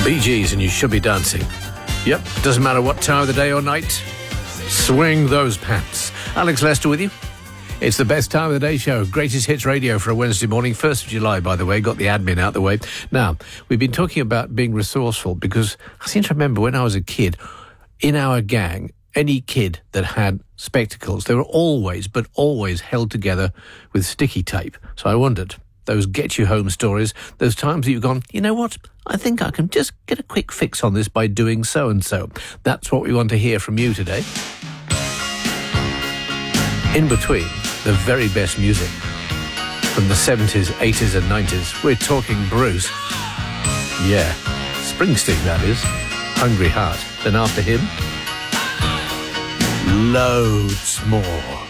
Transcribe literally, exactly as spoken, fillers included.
Bee Gees, and you should be dancing. Yep, doesn't matter what time of the day or night. Swing those pants. Alex Lester with you. It's the best time of the day show. Greatest Hits Radio for a Wednesday morning. first of July, by the way. Got the admin out the way. Now, we've been talking about being resourceful because I seem to remember when I was a kid, in our gang, any kid that had spectacles, they were always, but always held together with sticky tape. So I wondered, those get-you-home stories, those times that you've gone, you know what, I think I can just get a quick fix on this by doing so-and-so. That's what we want to hear from you today. In between the very best music from the seventies, eighties and nineties, we're talking Bruce. Yeah, Springsteen, that is. Hungry Heart. Then after him, loads more.